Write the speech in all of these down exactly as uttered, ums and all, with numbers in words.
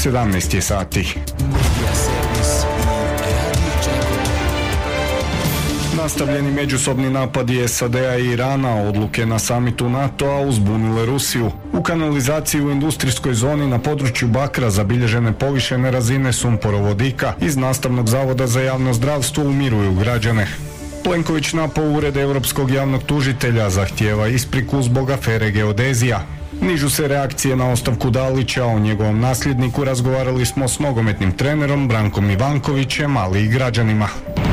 sedamnaest je sati. Nastavljeni međusobni napadi S A D-a i Irana, odluke na samitu NATO-a uzbunile Rusiju. U kanalizaciji u industrijskoj zoni na području Bakra zabilježene povišene razine sumporovodika. Iz Nastavnog zavoda za javno zdravstvo umiruju građane. Plenković napao ured Europskog javnog tužitelja, zahtijeva ispriku zbog afere Geodezija. Nižu se reakcije na ostavku Dalića, o njegovom nasljedniku razgovarali smo s nogometnim trenerom Brankom Ivankovićem, ali i građanima.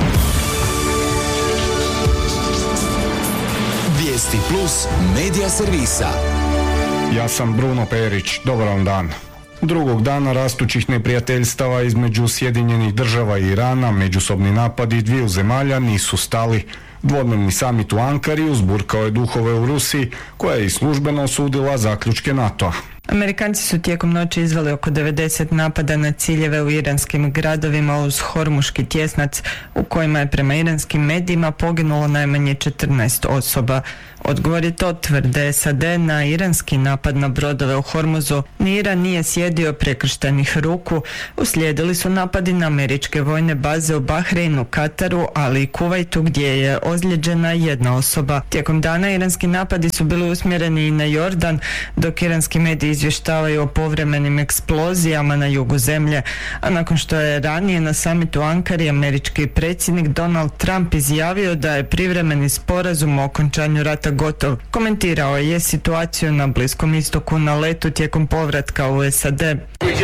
Vijesti plus medija servisa. Ja sam Bruno Perić, dobar vam dan. Drugog dana rastućih neprijateljstava između Sjedinjenih država i Irana, međusobni napadi dviju zemalja nisu stali. Dvodnevni samit u Ankari uzburkao je duhove u Rusiji, koja je i službeno osudila zaključke NATO-a. Amerikanci su tijekom noći izveli oko devedeset napada na ciljeve u iranskim gradovima uz Hormuški tjesnac, u kojima je prema iranskim medijima poginulo najmanje četrnaest osoba. Odgovor je to, tvrde S A D, na iranski napad na brodove u Hormuzu. Ni Iran nije sjedio prekrštenih ruku. Uslijedili su napadi na američke vojne baze u Bahreinu, Kataru, ali i Kuvajtu, gdje je ozlijeđena jedna osoba. Tijekom dana iranski napadi su bili usmjereni i na Jordan, dok iranski mediji izvještavaju o povremenim eksplozijama na jugu zemlje. A nakon što je ranije na samitu u Ankari američki predsjednik Donald Trump izjavio da je privremeni sporazum o okončanju rata gotov, komentirao je situaciju na Bliskom istoku na letu tijekom povratka u S A D.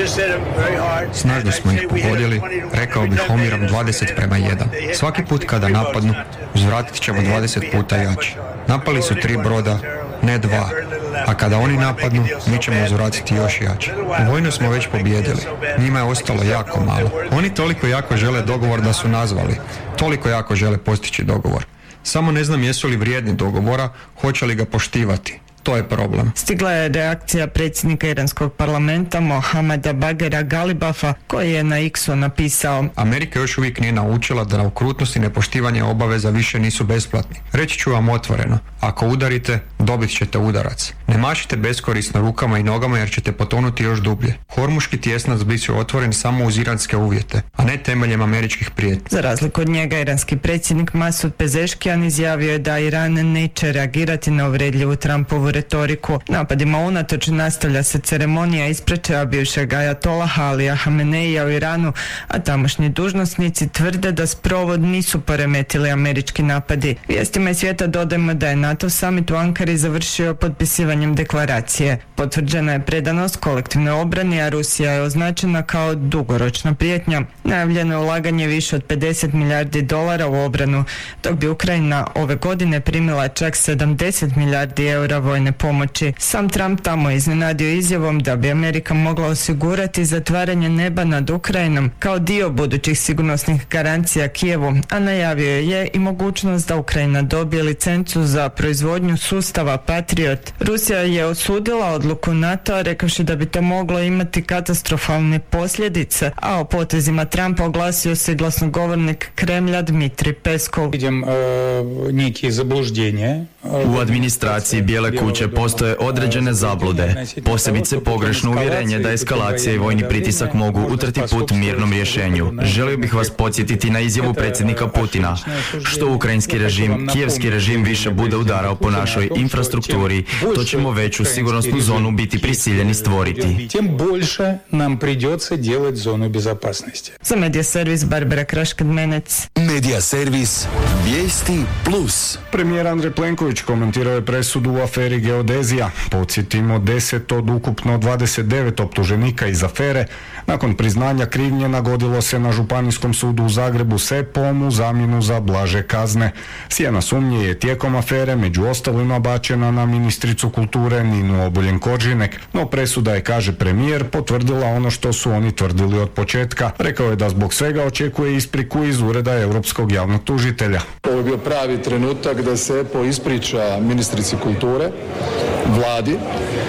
Snažno smo ih pogodili, rekao bih omjerom dvadeset prema jedan. Svaki put kada napadnu, uzvratit ćemo dvadeset puta jači. Napali su tri broda, ne dva, a kada oni napadnu, mi ćemo uzvratiti još jače. U vojnu smo već pobijedili, njima je ostalo jako malo. Oni toliko jako žele dogovor da su nazvali, toliko jako žele postići dogovor. Samo ne znam jesu li vrijedni dogovora, hoće li ga poštivati. To je problem. Stigla je reakcija predsjednika iranskog parlamenta Mohameda Bagera Galibafa, koji je na X-u napisao: Amerika još uvijek nije naučila da okrutnost i nepoštivanje obaveza više nisu besplatni. Reći ću vam otvoreno, ako udarite, dobit ćete udarac. Ne mašite beskorisno rukama i nogama jer ćete potonuti još dublje. Hormuški tjesnac bit će otvoren samo uz iranske uvjete, a ne temeljem američkih prijetnji. Za razliku od njega, iranski predsjednik Masud Pezeškijan izjavio je da Iran neće reagirati na uvredljivu Trumpovu retoriku. Napadima unatoč nastavlja se ceremonija ispraćaja bivšeg ajatolaha Alija Hameneija u Iranu, a tamošnji dužnosnici tvrde da sprovod nisu poremetili američki napadi. Vijestima iz svijeta dodajemo da je NATO summit u Ankari završio potpisivanjem deklaracije. Potvrđena je predanost kolektivnoj obrani, a Rusija je označena kao dugoročna prijetnja. Najavljeno je ulaganje više od pedeset milijardi dolara u obranu, dok bi Ukrajina ove godine primila čak sedamdeset milijardi eura vojne pomoći. Sam Trump tamo je iznenadio izjavom da bi Amerika mogla osigurati zatvaranje neba nad Ukrajinom kao dio budućih sigurnosnih garancija Kijevu, a najavio je i mogućnost da Ukrajina dobije licencu za proizvodnju sustava Patriot. Rusija je osudila odluku NATO-a rekavši da bi to moglo imati katastrofalne posljedice, a o potezima Trumpa oglasio se glasnogovornik Kremlja Dmitrij Peskov. Vidim uh, neki zabluždjenje. U administraciji Bijele kuće postoje određene zablude, posebice pogrešno uvjerenje da eskalacija i vojni pritisak mogu utrti put mirnom rješenju. Želio bih vas podsjetiti na izjavu predsjednika Putina. Što ukrajinski režim, kijevski režim više bude udarao po našoj infrastrukturi, to ćemo veću sigurnosnu zonu biti prisiljeni stvoriti. Tim больше nam придется делать зону безопасности. Za Medija servis Barbara Kraškad-Menec. Medija servis Vijesti plus. Premijer Andrej Plenković komentirao je presudu u aferi Geodezija. Podsjetimo, deset od ukupno dvadeset devet optuženika iz afere nakon priznanja krivnje nagodilo se na Županijskom sudu u Zagrebu S E P-om u zamjenu za blaže kazne. Sjena sumnje je tijekom afere među ostalima bačena na ministricu kulture Ninu Obuljen Koržinek, no presuda je, kaže premijer, potvrdila ono što su oni tvrdili od početka. Rekao je da zbog svega očekuje ispriku iz ureda Europskog javnog tužitelja. Ovo je bio pravi trenutak da se E P O ispriča ministrici kulture, vladi,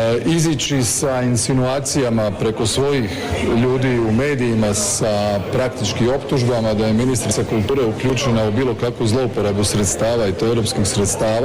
izići sa insinuacijama preko svojih ljudi u medijima sa praktički optužbama da je ministrica kulture uključena u bilo kakvu zlouporabu sredstava i to europskih sredstava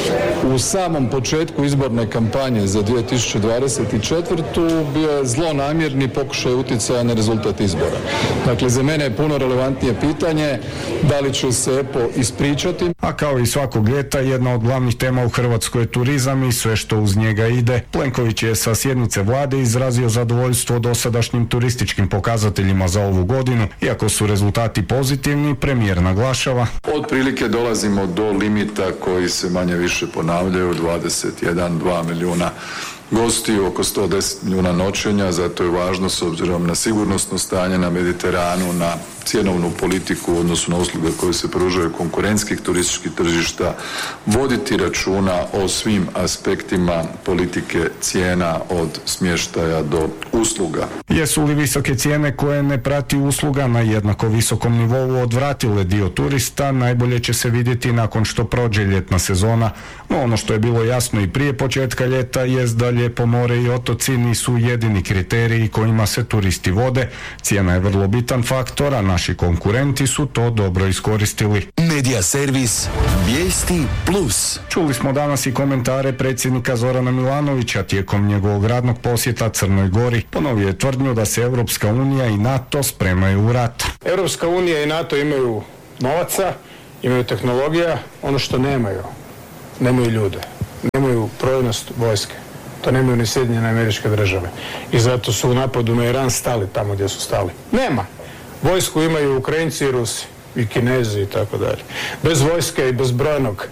u samom početku izborne kampanje za dvije tisuće dvadeset četvrtu bio je zlonamjerni pokušaj utjecaja na rezultat izbora. Dakle, za mene je puno relevantnije pitanje da li će se E P O ispričati. A kao i svakog ljeta, jedna od glavnih tema u Hrvatskoj je turizam i sve što uz njega ide. Plenković je sa sjednice vlade izrazio zadovoljstvo dosadašnjim turističkim pokazateljima za ovu godinu. Iako su rezultati pozitivni, premijer naglašava: Otprilike dolazimo do limita koji se manje više ponavljaju, dvadeset jedan do dva milijuna gostiju, oko sto deset milijuna noćenja, zato je važno s obzirom na sigurnosno stanje na Mediteranu, na cjenovnu politiku u odnosu na usluge koje se pružaju konkurentskih turističkih tržišta, voditi računa o svim aspektima politike cijena od smještaja do usluga. Jesu li visoke cijene koje ne prati usluga na jednako visokom nivou odvratile dio turista, najbolje će se vidjeti nakon što prođe ljetna sezona. No ono što je bilo jasno i prije početka ljeta jest da lijepo more i otoci nisu jedini kriteriji kojima se turisti vode. Cijena je vrlo bitan faktor, a naši konkurenti su to dobro iskoristili. Medija servis Vijesti Plus. Čuli smo danas i komentare predsjednika Zorana Milanovića tijekom njegovog radnog posjeta Crnoj Gori. Ponovio je tvrdnju da se Europska unija i NATO spremaju u rat. Europska unija i NATO imaju novaca, imaju tehnologija, ono što nemaju, nemaju ljude, nemaju brojnost vojske. To nemaju ni Sjedinjene Američke Države. I zato su u napadu na Iran stali tamo gdje su stali. Nema. Vojsku imaju Ukrajinci i Rusi i Kinezi i tako dalje. Bez vojske i bez brojnog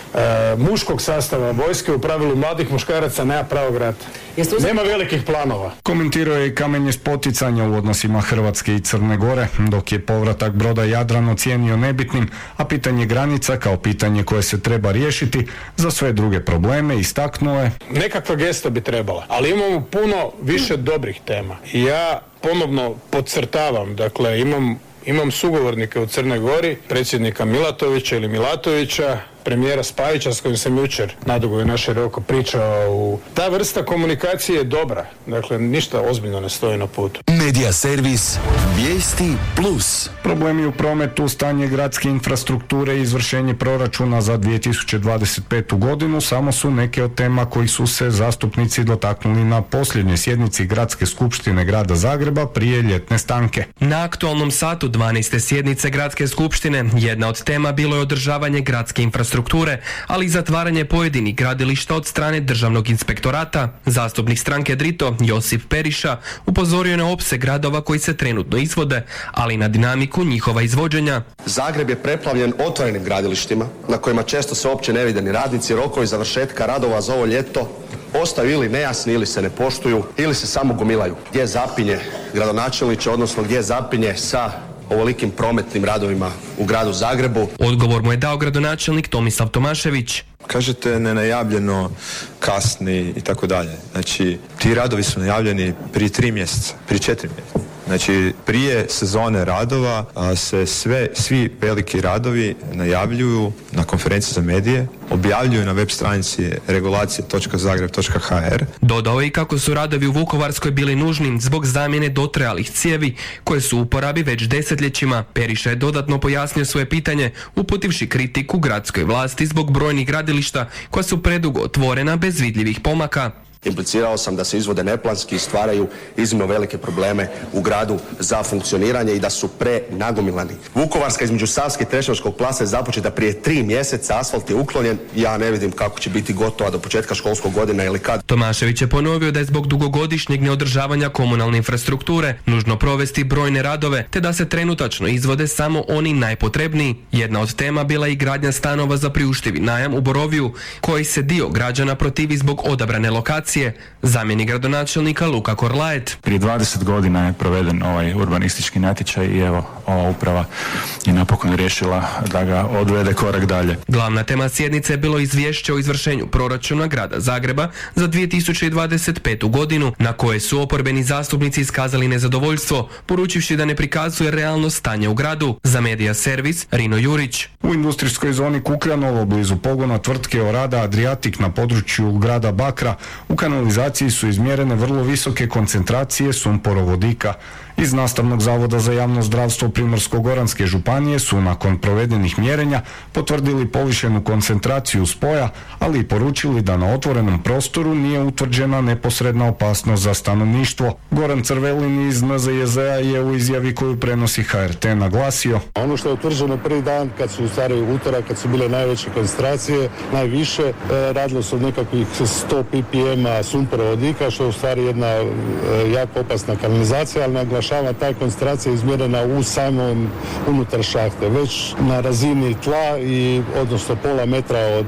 e, muškog sastava vojske, u pravilu mladih muškaraca, nema pravog rata. Nema velikih planova. Komentirao je i kamenje spoticanja u odnosima Hrvatske i Crne Gore, dok je povratak broda Jadran ocijenio nebitnim, a pitanje granica kao pitanje koje se treba riješiti za sve druge probleme istaknuo je: Nekakva gesta bi trebala, ali imamo puno više dobrih tema. I ja ponovno podcrtavam, dakle imam Imam sugovornike u Crnoj Gori, predsjednika Milatovića ili Milatovića, premijera Spajića s kojim sam jučer nadugo i naširoko pričao. U... Ta vrsta komunikacije je dobra, dakle ništa ozbiljno ne stoji na putu. Medija servis Vijesti Plus. Problemi u prometu, stanje gradske infrastrukture i izvršenje proračuna za dvije tisuće dvadeset petu godinu samo su neke od tema koji su se zastupnici dotaknuli na posljednjoj sjednici Gradske skupštine Grada Zagreba prije ljetne stanke. Na aktualnom satu dvanaeste sjednice Gradske skupštine jedna od tema bilo je održavanje gradske infrastrukture, ali i zatvaranje pojedinih gradilišta od strane Državnog inspektorata. Zastupnik stranke Drito Josip Periša upozorio je na opseg radova koji se trenutno izvode, ali i na dinamiku njihova izvođenja. Zagreb je preplavljen otvorenim gradilištima na kojima često se uopće ne vide ni radnici. Rokovi završetka radova za ovo ljeto ostaju ili nejasni, ili se ne poštuju, ili se samo gomilaju. Gdje zapinje gradonačelniče, odnosno gdje zapinje sa ovolikim prometnim radovima u gradu Zagrebu? Odgovor mu je dao gradonačelnik Tomislav Tomašević. Kažete nenajavljeno, kasni i tako dalje. Znači, ti radovi su najavljeni prije tri mjeseca, prije četiri mjeseca. Znači, prije sezone radova a, se sve, svi veliki radovi najavljuju na konferenciji za medije, objavljuju na web stranici regulacije točka zagreb točka ha er. Dodao je i kako su radovi u Vukovarskoj bili nužni zbog zamjene dotrajalih cijevi koje su u uporabi već desetljećima. Periša je dodatno pojasnio svoje pitanje uputivši kritiku gradskoj vlasti zbog brojnih gradilišta koja su predugo otvorena bez vidljivih pomaka. Implicirao sam da se izvode neplanski i stvaraju iznimno velike probleme u gradu za funkcioniranje i da su prenagomilani. Vukovarska između Savske i Trešnjevskog plasa je započeta prije tri mjeseca, asfalt je uklonjen, ja ne vidim kako će biti gotova do početka školskog godina ili kad. Tomašević je ponovio da je zbog dugogodišnjeg neodržavanja komunalne infrastrukture nužno provesti brojne radove, te da se trenutačno izvode samo oni najpotrebniji. Jedna od tema bila i gradnja stanova za priuštivi najam u Boroviju, koji se dio građana protivi zbog odabrane lokacije. Zamjenik gradonačelnika Luka Korlajet. Prije dvadeset godina je proveden ovaj urbanistički natječaj i evo, ova uprava je napokon riješila da ga odvede korak dalje. Glavna tema sjednice je bilo izvješće o izvršenju proračuna Grada Zagreba za dvije tisuće dvadeset petu godinu, na koje su oporbeni zastupnici iskazali nezadovoljstvo, poručivši da ne prikazuje realno stanje u gradu. Za Medija servis Rino Jurić. U industrijskoj zoni Kukljanovo, blizu pogona tvrtke Orada Adriatic na području grada Bakra, u kanalizaciji su izmjerene vrlo visoke koncentracije sumporovodika. Iz Nastavnog zavoda za javno zdravstvo Primorsko-goranske županije su nakon provedenih mjerenja potvrdili povišenu koncentraciju spoja, ali i poručili da na otvorenom prostoru nije utvrđena neposredna opasnost za stanovništvo. Goran Crvelin iz N Z J Z-a je u izjavi koju prenosi H R T naglasio: ono što je utvrđeno prvi dan, kad su u stvari utorak, kad su bile najveće koncentracije, najviše, e, radilo se od nekakvih sto ppm sumporovodika, što je u stvari jedna e, jako opasna kanalizacija, ali naglašava ta koncentracija izmjerena u samom unutar šahte, već na razini tla i odnosno pola metra od,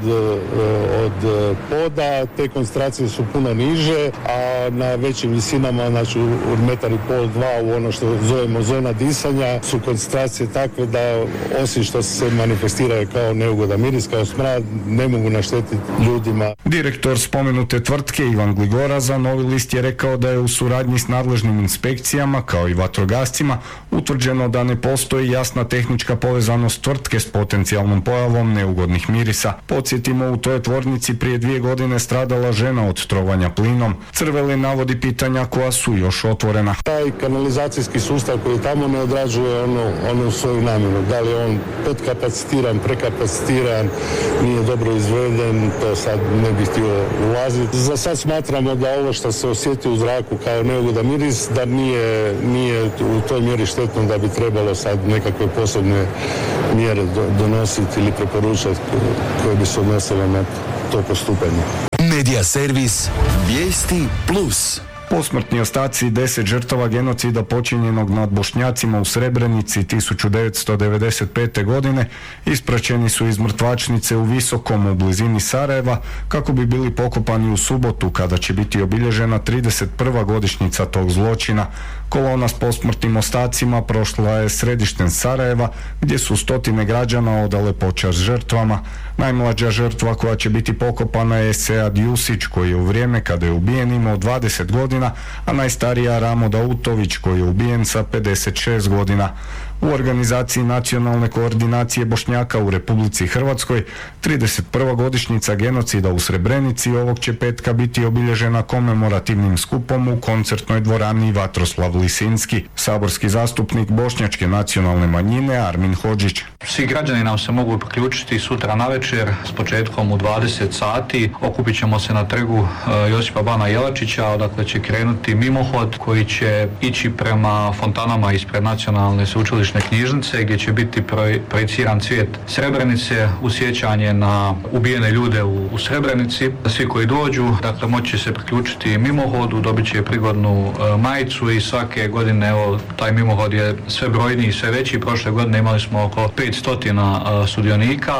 od poda, te koncentracije su puno niže, a na većim visinama, znači u metar i pol, dva, u ono što zovemo zona disanja, su koncentracije takve da osim što se manifestiraju kao neugodan miris, kao smrad, ne mogu naštetiti ljudima. Direktor spomenute tvrtke Ivan Gligora za Novi list je rekao da je u suradnji s nadležnim inspekcijama kao i vatrogascima utvrđeno da ne postoji jasna tehnička povezanost tvrtke s potencijalnom pojavom neugodnih mirisa. Podsjetimo, u toj tvornici prije dvije godine stradala žena od trovanja plinom. Crvelin navodi pitanja koja su još otvorena. Taj kanalizacijski sustav koji tamo ne odrađuje ono, ono svoju namjenu. Da li je on podkapacitiran, prekapacitiran, nije dobro izveden, to sad ne bih htio ulaziti. Za sad smatramo da ovo što se osjeti u zraku kao neugodan miris, da nije, nije u toj mjeri štetno da bi trebalo sad nekakve posebne mjere donositi ili preporučati koje bi se odnosile na to postupanje. Medija servis Vijesti Plus. Posmrtni ostaci deset žrtava genocida počinjenog nad Bošnjacima u Srebrenici tisuću devetsto devedeset pete. godine ispraćeni su iz mrtvačnice u Visokom u blizini Sarajeva kako bi bili pokopani u subotu kada će biti obilježena trideset prva godišnjica tog zločina. Kolona s posmrtnim ostacima prošla je središtem Sarajeva gdje su stotine građana odale počast žrtvama. Najmlađa žrtva koja će biti pokopana je Sead Jusić koji je u vrijeme kada je ubijen imao dvadeset godina, a najstarija Ramo Dautović koji je ubijen sa pedeset šest godina. U organizaciji Nacionalne koordinacije Bošnjaka u Republici Hrvatskoj trideset prva godišnjica genocida u Srebrenici ovog će petka biti obilježena komemorativnim skupom u koncertnoj dvorani Vatroslav Lisinski. Saborski zastupnik bošnjačke nacionalne manjine Armin Hodžić. Svi građani nam se mogu priključiti sutra navečer s početkom u dvadeset sati. Okupit ćemo se na trgu Josipa Bana Jelačića, odakle će krenuti mimohod koji će ići prema fontanama ispred Nacionalne sveučilišne knjižnice gdje će biti projiciran cvijet Srebrenice u sjećanje na ubijene ljude u, u Srebrenici. Svi koji dođu, dakle, moći će se priključiti mimohodu, dobit će prigodnu e, majicu i svake godine, evo, taj mimohod je sve brojniji i sve veći. Prošle godine imali smo oko petsto e, sudionika.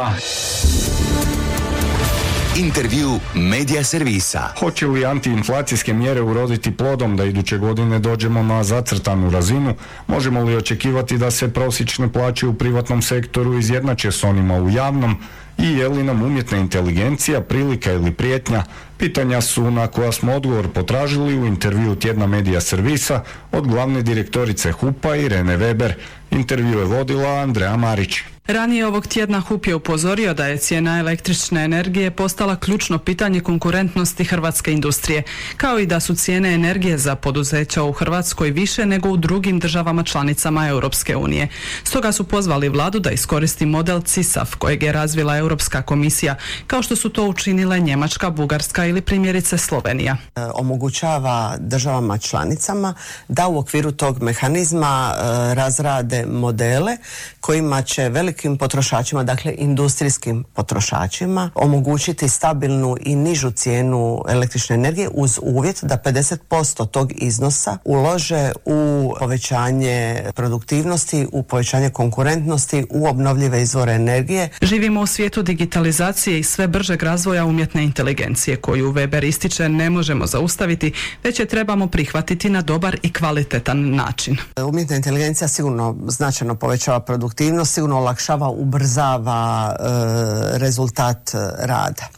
Intervju Medija servisa. Hoće li antiinflacijske mjere uroditi plodom da iduće godine dođemo na zacrtanu razinu? Možemo li očekivati da se prosječne plaće u privatnom sektoru izjednače s onima u javnom? I je li nam umjetna inteligencija prilika ili prijetnja? Pitanja su na koja smo odgovor potražili u intervju tjedna Medija servisa od glavne direktorice H U P-a Irene Weber. Intervju je vodila Andreja Marić. Ranije ovog tjedna H U P je upozorio da je cijena električne energije postala ključno pitanje konkurentnosti hrvatske industrije, kao i da su cijene energije za poduzeća u Hrvatskoj više nego u drugim državama članicama Europske unije. Stoga su pozvali vladu da iskoristi model C I S A F kojeg je razvila Europska komisija, kao što su to učinile Njemačka, Bugarska ili primjerice Slovenija. Omogućava državama članicama da u okviru tog mehanizma e, razrade modele kojima će velikim potrošačima, dakle industrijskim potrošačima, omogućiti stabilnu i nižu cijenu električne energije uz uvjet da pedeset posto tog iznosa ulože u povećanje produktivnosti, u povećanje konkurentnosti, u obnovljive izvore energije. Živimo u svijetu digitalizacije i sve bržeg razvoja umjetne inteligencije koju Weber ističe ne možemo zaustaviti, već je trebamo prihvatiti na dobar i kvalitetan način. Umjetna inteligencija sigurno značajno povećava produktivnost, sigurno olakšava, ubrzava e, rezultat rada.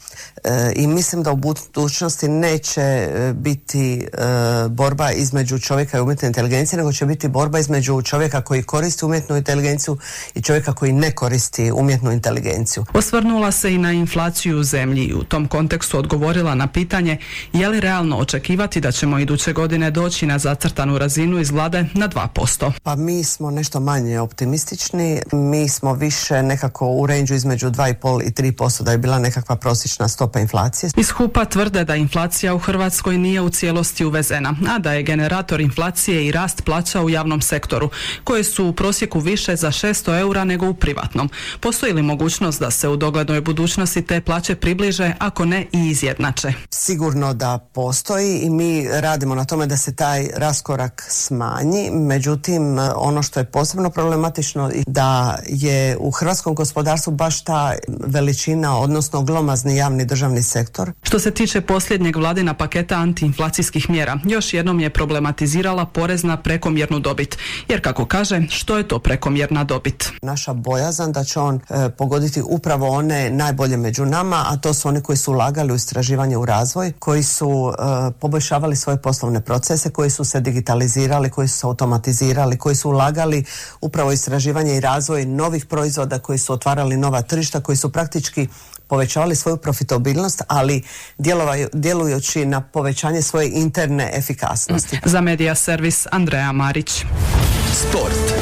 E, I mislim da u budućnosti neće biti e, borba između čovjeka i umjetne inteligencije, nego će biti borba između čovjeka koji koristi umjetnu inteligenciju i čovjeka koji ne koristi umjetnu inteligenciju. Osvrnula se i na inflaciju u zemlji i u tom kontekstu odgovorila na pitanje je li realno očekivati da ćemo iduće godine doći na zacrtanu razinu iz vlade na dva posto. Pa mi smo nešto manje optimistični, mi smo više nekako u ranđu između dva i pol i tri posto da je bila nekakva prosječna stopa inflacije. Iz H U P-a tvrde da inflacija u Hrvatskoj nije u cijelosti uvezena, a da je generator inflacije i rast plaća u javnom sektoru, koje su u prosjeku više za šesto eura nego u privatnom. Postoji li mogućnost da se u doglednoj budućnosti te plaće približe, ako ne i izjednače? Sigurno da postoji i mi radimo na tome da se taj raskorak smanji, međutim ono što je posebno problematično da je u hrvatskom gospodarstvu baš ta veličina, odnosno glomazni javni državni sektor. Što se tiče posljednjeg vladina paketa antiinflacijskih mjera, još jednom je problematizirala porez na prekomjernu dobit. Jer kako kaže, što je to prekomjerna dobit? Naša bojazan da će on e, pogoditi upravo one najbolje među nama, a to su oni koji su ulagali u istraživanje u razvoj, koji su e, poboljšavali svoje poslovne procese, koji su se digitalizirali, koji su se automatizirali, koji su ulagali upravo u istraživanje i razvoj novih proizvoda, koji su otvarali nova tržišta, koji su praktički povećavali svoju profitabilnost, ali djelujući na povećanje svoje interne efikasnosti. Za Medija servis Andreja Marić. Sport.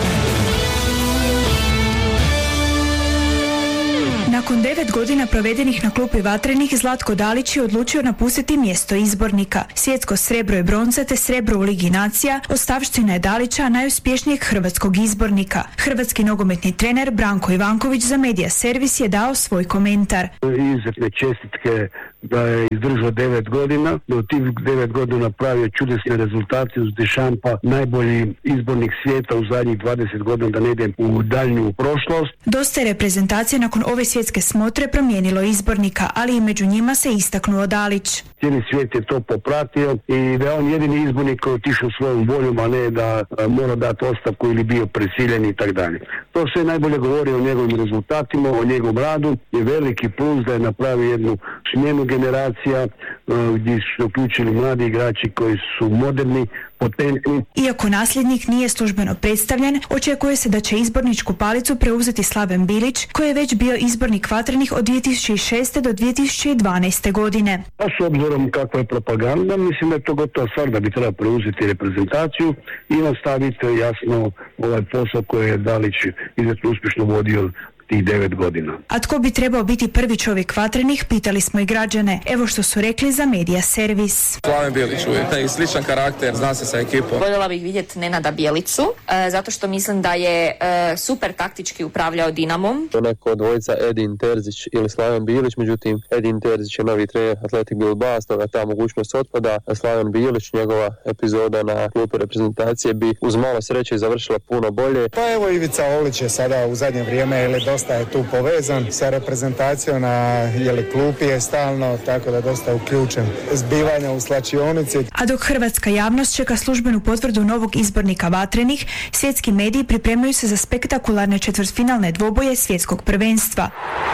Nakon devet godina provedenih na klupi Vatrenih, Zlatko Dalić je odlučio napustiti mjesto izbornika. Svjetsko srebro i bronza te srebro u Ligi nacija ostavština je Dalića, najuspješnijeg hrvatskog izbornika. Hrvatski nogometni trener Branko Ivanković za Medija servis je dao svoj komentar. Izuzetne čestitke da je izdržao devet godina, da u tih devet godina napravio čudesne rezultate uz Dešampa, najbolji izbornik svijeta u zadnjih dvadeset godina, da ne idem u daljnju prošlost. Dosta je reprezentacije nakon ove svjetske smotre promijenilo izbornika, ali i među njima se istaknuo Dalić. Cijeli svijet je to popratio i da je on jedini izbornik koji je otišao svojom voljom, a ne da a, mora dati ostavku ili bio prisiljen i tako dalje. To sve najbolje govori o njegovim rezultatima, o njegovom radu. Je veliki plus da je napravio jednu smjenu generacija uh, gdje su uključili mladi igrači koji su moderni, potentni. Iako nasljednik nije službeno predstavljen, očekuje se da će izborničku palicu preuzeti Slaven Bilić, koji je već bio izbornik Vatrenih od dvije tisuće šeste do dvije tisuće dvanaeste godine. A s obzirom kakva je propaganda, mislim da je to gotova stvar da bi trebalo preuzeti reprezentaciju i nastaviti jasno ovaj posao koji je Dalić izuzetno uspješno vodio tih devet godina. A tko bi trebao biti prvi čovjek Vatrenih, pitali smo i građane. Evo što su rekli za Medija servis. Slaven Bilić uvijek. Taj sličan karakter, zna se sa ekipom. Voljela bih vidjeti Nenada Bjelicu, e, zato što mislim da je e, super taktički upravljao Dinamom. To neko od dvojica Edin Terzić ili Slaven Bilić, međutim Edin Terzić je novi trener Athletic Bilbao, stoga ta mogućnost otpada, a Slaven Bilić, njegova epizoda na klubu reprezentacije bi uz malo sreće završila puno bolje. Pa evo Ivica Olić je sada u zadnje vrijeme ili dosta je tu povezan sa reprezentacijom, na jeli klupi je stalno, tako da dosta uključen zbivanja u slačionici. A dok hrvatska javnost čeka službenu potvrdu novog izbornika Vatrenih, svjetski mediji pripremaju se za spektakularne četvrtfinalne dvoboje svjetskog prvenstva.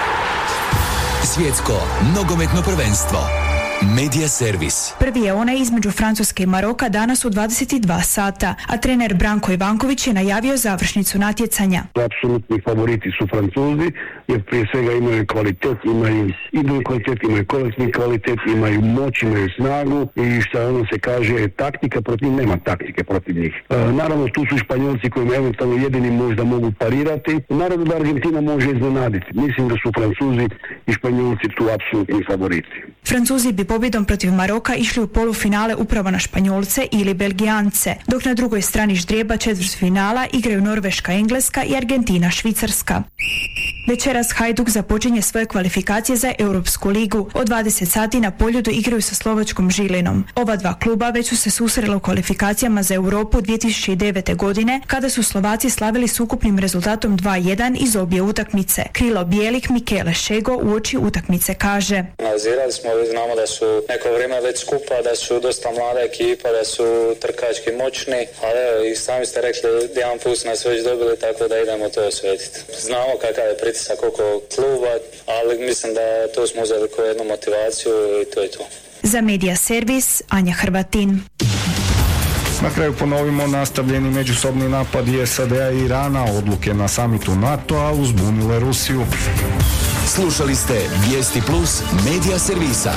Svjetsko nogometno prvenstvo. Medija servis. Prvi je onaj između Francuske i Maroka danas u dvadeset dva sata, a trener Branko Ivanković je najavio završnicu natjecanja. Apsolutni favoriti su Francuzi, jer prije svega imaju kvalitet, imaju idejni kvalitet, imaju kolektivni kvalitet, imaju moć, imaju snagu i što ono se kaže taktika protiv, nema taktike protiv njih. E, naravno tu su Španjolci koji eventualno jedini možda mogu parirati. Naravno da Argentina može iznenaditi. Mislim da su Francuzi i Španjolci tu apsolutni favoriti. Francuzi bi pobjedom protiv Maroka išli u polufinale upravo na Španjolce ili Belgijance, dok na drugoj strani ždrijeba četvrtfinala igraju Norveška, Engleska i Argentina, Švicarska. Večeras Hajduk započinje svoje kvalifikacije za Europsku ligu. Od dvadeset sati na Poljudu igraju sa slovačkom Žilinom. Ova dva kluba već su se susrela u kvalifikacijama za Europu dvije tisuće devete. godine, kada su Slovaci slavili s ukupnim rezultatom dva jedan iz obje utakmice. Krilo bijelih Michele Šego uoči utakmice kaže: Analizirali smo, znamo da su neko vrijeme već skupa, da su dosta mlada ekipa, da su trkački moćni, ali i sami ste rekli, jedan plus nas već dobili, tako da idemo to osvetiti. Znamo kakav je pritisak pritisak oko kluba, ali mislim da tu smo uzeli kao jednu motivaciju i to je to. Za Medija Servis, Anja Hrvatin. Na kraju ponovimo, nastavljeni međusobni napadi S A D-a i Irana, odluke na samitu NATO-a uzbunile Rusiju. Slušali ste Vijesti Plus Medija Servisa.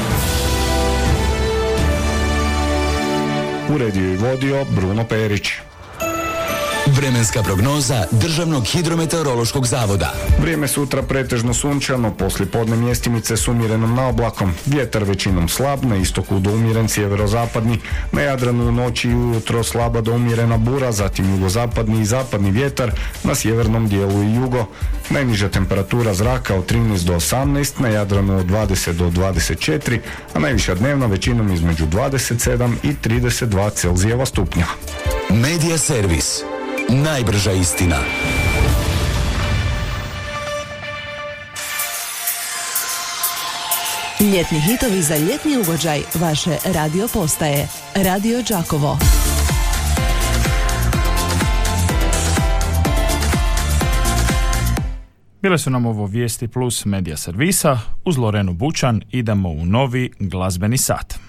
Uredio i vodio Bruno Perić. Vremenska prognoza Državnog hidrometeorološkog zavoda. Vrijeme sutra pretežno sunčano, poslijepodne mjestimice s umjerenom naoblakom. Vjetar većinom slab, na istoku do umjeren sjeverozapadni, na Jadranu u noći i ujutro slaba do umjerena bura, zatim jugozapadni i zapadni vjetar, na sjevernom dijelu i jugo. Najniža temperatura zraka od trinaest do osamnaest, na Jadranu od dvadeset do dvadeset četiri, a najviša dnevna većinom između dvadeset sedam i trideset dva Celzijeva stupnja. Medija Servis. Najbrža istina. Ljetni hitovi za ljetni ugođaj vaše radio postaje. Radio Đakovo. Bile su nam ovo Vijesti Plus Medija Servisa. Uz Lorenu Bučan idemo u novi glazbeni sat.